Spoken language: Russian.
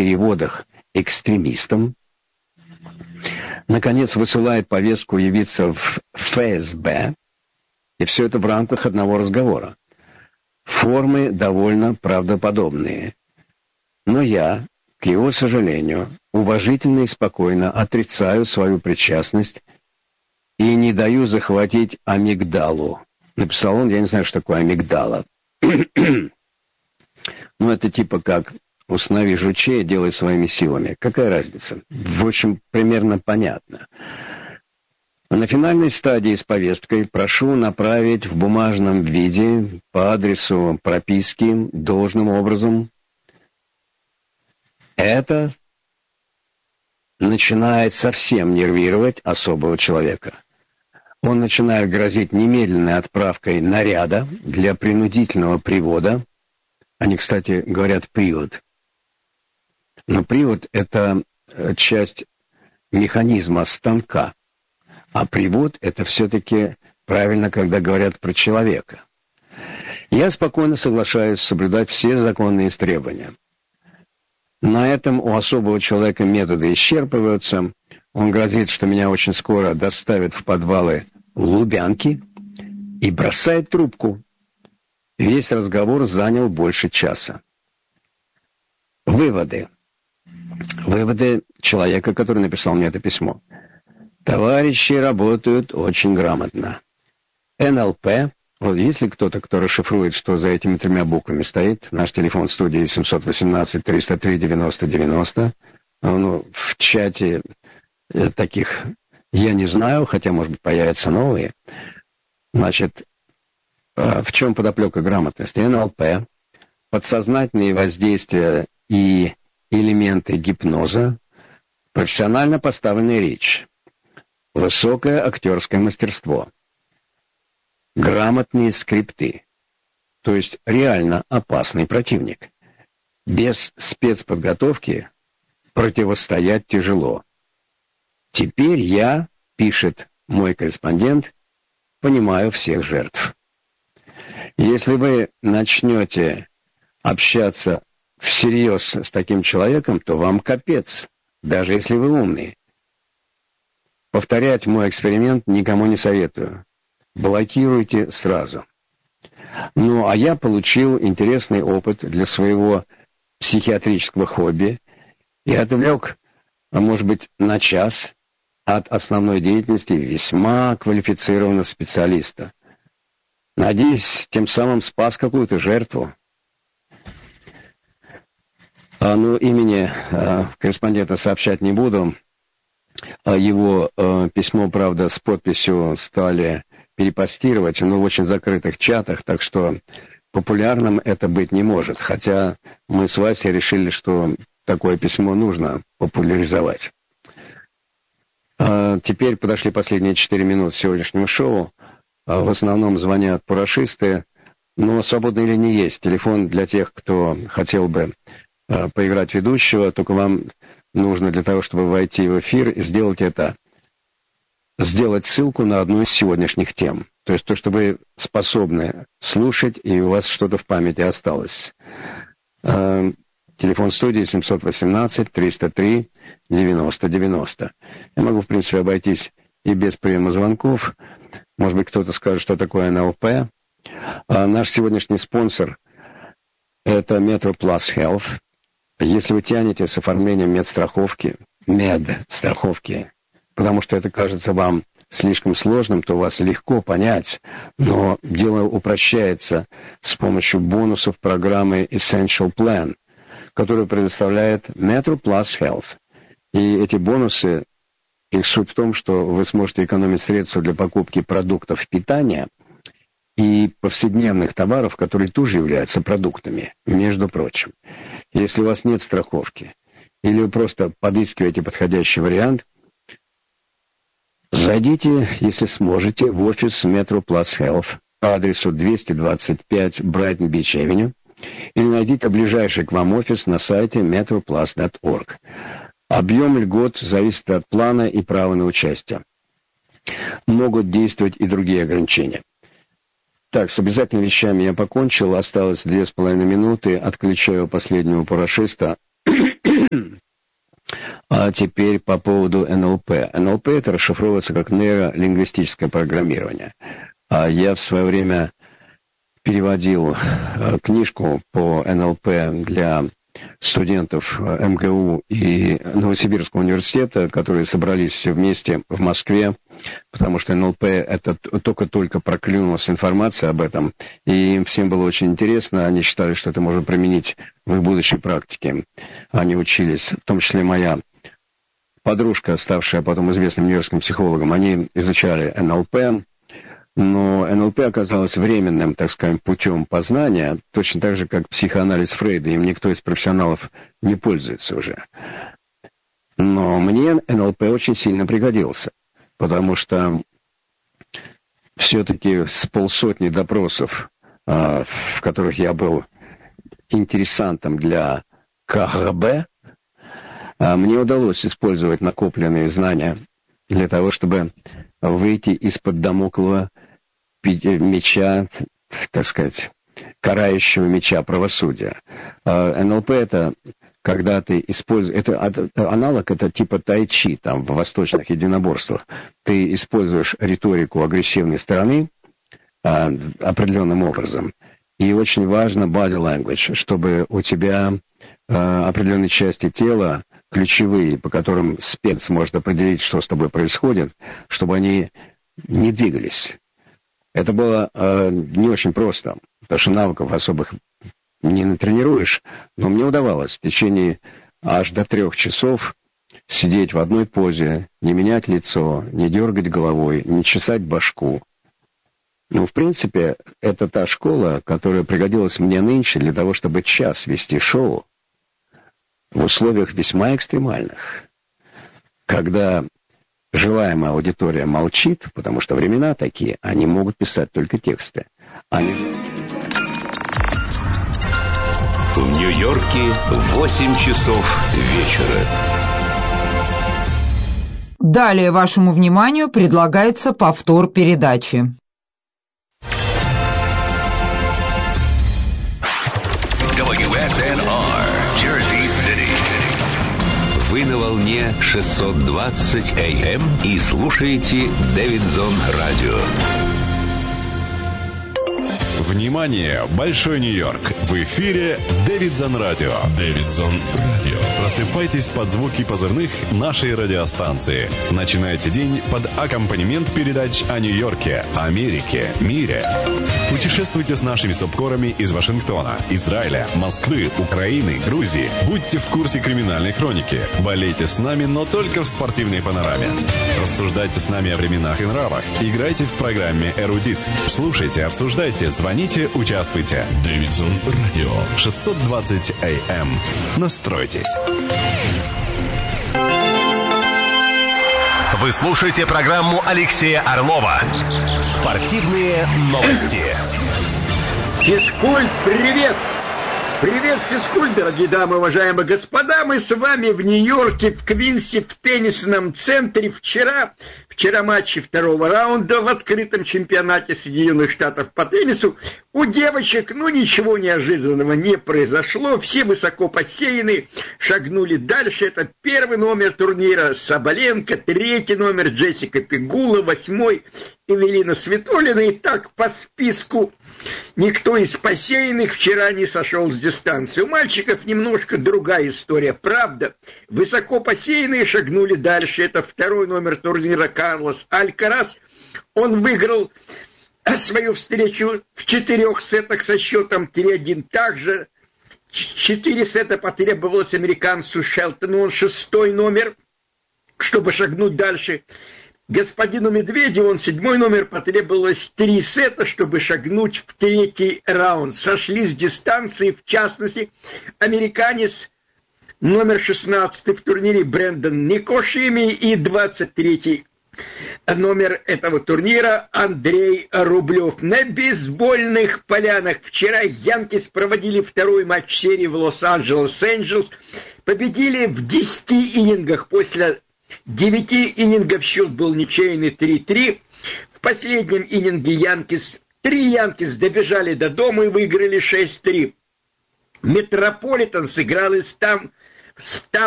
переводах экстремистом. Наконец, высылает повестку явиться в ФСБ, и все это в рамках одного разговора. Формы довольно правдоподобные. Но я, к его сожалению, уважительно и спокойно отрицаю свою причастность и не даю захватить амигдалу. Написал он, я не знаю, что такое амигдала. Ну, это типа как «установи жучей, делай своими силами». Какая разница? В общем, примерно понятно. На финальной стадии с повесткой прошу направить в бумажном виде по адресу прописки должным образом. Это начинает совсем нервировать особого человека. Он начинает грозить немедленной отправкой наряда для принудительного привода. Они, кстати, говорят «привод». Но привод — это часть механизма станка. А привод — это все-таки правильно, когда говорят про человека. Я спокойно соглашаюсь соблюдать все законные требования. На этом у особого человека методы исчерпываются. Он грозит, что меня очень скоро доставят в подвалы Лубянки, и бросает трубку. Весь разговор занял больше часа. Выводы. Выводы человека, который написал мне это письмо. Товарищи работают очень грамотно. НЛП. Вот если кто-то, кто расшифрует, что за этими тремя буквами стоит, наш телефон в студии 718-303-90-90. Ну, в чате таких я не знаю, хотя, может быть, появятся новые. Значит, в чем подоплека грамотности? НЛП, подсознательные воздействия и элементы гипноза, профессионально поставленная речь, высокое актерское мастерство, грамотные скрипты, то есть реально опасный противник. Без спецподготовки противостоять тяжело. Теперь я, пишет мой корреспондент, понимаю всех жертв. Если вы начнете общаться всерьез с таким человеком, то вам капец, даже если вы умный. Повторять мой эксперимент никому не советую. Блокируйте сразу. Ну, а я получил интересный опыт для своего психиатрического хобби и отвлек, может быть, на час от основной деятельности весьма квалифицированного специалиста. Надеюсь, тем самым спас какую-то жертву. Ну, имени корреспондента сообщать не буду. Его письмо, правда, с подписью стали перепостировать, но в очень закрытых чатах, так что популярным это быть не может. Хотя мы с Васей решили, что такое письмо нужно популяризовать. Теперь подошли последние 4 минуты сегодняшнего шоу. В основном звонят парашисты, но свободные линии есть. Телефон для тех, кто хотел бы поиграть ведущего, только вам нужно для того, чтобы войти в эфир, сделать ссылку на одну из сегодняшних тем. То есть то, что вы способны слушать, и у вас что-то в памяти осталось. Телефон студии 718-303-90-90. Я могу, в принципе, обойтись и без приема звонков. Может быть, кто-то скажет, что такое НЛП. Наш сегодняшний спонсор — это Metro Plus Health. Если вы тянете с оформлением медстраховки, потому что это кажется вам слишком сложным, то вас легко понять, но дело упрощается с помощью бонусов программы Essential Plan, которую предоставляет Metro Plus Health. И эти бонусы, их суть в том, что вы сможете экономить средства для покупки продуктов питания и повседневных товаров, которые тоже являются продуктами, между прочим. Если у вас нет страховки, или вы просто подыскиваете подходящий вариант, зайдите, если сможете, в офис Metro Plus Health по адресу 225 Brighton Beach Avenue или найдите ближайший к вам офис на сайте metroplus.org. Объем льгот зависит от плана и права на участие. Могут действовать и другие ограничения. Так, с обязательными вещами я покончил. Осталось 2,5 минуты. Отключаю последнего парашиста. А теперь по поводу НЛП. НЛП это расшифровывается как нейролингвистическое программирование. А я в свое время переводил книжку по НЛП для студентов МГУ и Новосибирского университета, которые собрались все вместе в Москве, потому что НЛП это только проклюнулась информация об этом, и им всем было очень интересно, они считали, что это можно применить в их будущей практике. Они учились, в том числе моя подружка, ставшая потом известным нью-йоркским психологом, они изучали НЛП, но НЛП оказалось временным, так скажем, путем познания, точно так же, как психоанализ Фрейда, им никто из профессионалов не пользуется уже. Но мне НЛП очень сильно пригодился, потому что все-таки с полсотни допросов, в которых я был интересантом для КГБ, мне удалось использовать накопленные знания для того, чтобы выйти из-под дамоклова меча, так сказать, карающего меча правосудия. НЛП это когда ты используешь, это аналог, это типа тайчи там в восточных единоборствах. Ты используешь риторику агрессивной стороны определенным образом. И очень важно body language, чтобы у тебя определенные части тела, ключевые, по которым спец может определить, что с тобой происходит, чтобы они не двигались. Это было не очень просто, потому что навыков особых не натренируешь, но мне удавалось в течение аж до 3 часов сидеть в одной позе, не менять лицо, не дергать головой, не чесать башку. Ну, в принципе, это та школа, которая пригодилась мне нынче для того, чтобы час вести шоу в условиях весьма экстремальных, когда желаемая аудитория молчит, потому что времена такие, они могут писать только тексты. В Нью-Йорке 8 часов вечера. Далее вашему вниманию предлагается повтор передачи. WSNR, Jersey City. Вы на волне 620 AM и слушаете Дэвидсон Радио. Внимание, Большой Нью-Йорк! В эфире Дэвидсон Радио. Дэвидсон Радио. Просыпайтесь под звуки позывных нашей радиостанции. Начинайте день под аккомпанемент передач о Нью-Йорке, Америке, мире. Путешествуйте с нашими субкорами из Вашингтона, Израиля, Москвы, Украины, Грузии. Будьте в курсе криминальной хроники. Болейте с нами, но только в спортивной панораме. Рассуждайте с нами о временах и нравах. Играйте в программе «Эрудит». Слушайте, обсуждайте, звоните, участвуйте. Дэвидсон Радио. 620 AM. Настройтесь. Вы слушаете программу Алексея Орлова «Спортивные новости». Физкульт, привет! Привет, физкульт, дорогие дамы, уважаемые господа. Мы с вами в Нью-Йорке, в Квинсе, в теннисном центре. Вчера матчи второго раунда в открытом чемпионате Соединенных Штатов по теннису. У девочек, ничего неожиданного не произошло. Все высоко посеяны, шагнули дальше. Это первый номер турнира Соболенко, третий номер Джессика Пегула, 8-й Эвелина Свитолина. И так по списку никто из посеянных вчера не сошел с дистанции. У мальчиков немножко другая история. Правда, высоко посеянные шагнули дальше. Это второй номер турнира Карлос Алькарас. Он выиграл свою встречу в 4 сетах со счетом 3-1. Также 4 сета потребовалось американцу Шелтону. Он 6-й номер, чтобы шагнуть дальше. Господину Медведеву, он 7-й номер, потребовалось 3 сета, чтобы шагнуть в 3-й раунд. Сошли с дистанции, в частности, американец номер 16 в турнире Брэндон Никошими и 23-й номер этого турнира Андрей Рублев. На бейсбольных полянах вчера Янкис проводили второй матч серии в Лос-Анджелес Энджелс. Победили в 10 иннингах. После 9 иннингов счет был ничейный 3-3. В последнем иннинге три Янкис добежали до дома и выиграли 6-3. Метрополитен сыграл в